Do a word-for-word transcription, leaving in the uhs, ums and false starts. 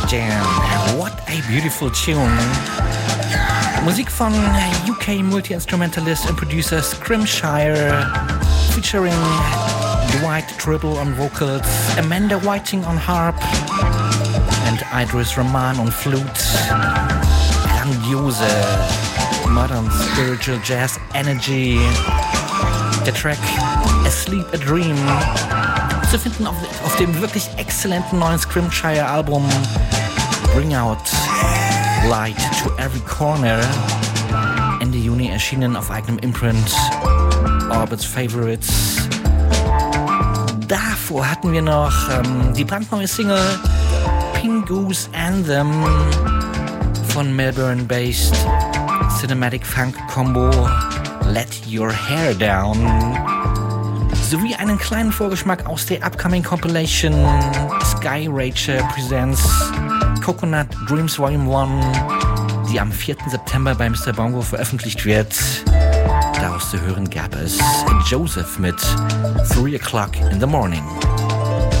Jam. What a beautiful tune. Musik von U K Multi-Instrumentalist and Producer Scrimshire, featuring Dwight Tribble on vocals, Amanda Whiting on harp and Idris Rahman on flute. Grandiose modern spiritual jazz energy. Der Track Asleep a Dream zu finden auf, auf dem wirklich exzellenten neuen Scrimshire-Album Bring Out Light to Every Corner, Ende Juni erschienen auf eigenem Imprint Orbit's Favorites. Davor hatten wir noch ähm, die brandneue Single Pink Goose Anthem von Melbourne-based Cinematic Funk Combo Let Your Hair Down, sowie einen kleinen Vorgeschmack aus der upcoming Compilation Sky Racer Presents Coconut Dreams Volume eins, die am vierten September bei Mister Bongo veröffentlicht wird. Daraus zu hören gab es Joseph mit Three O'Clock in the Morning.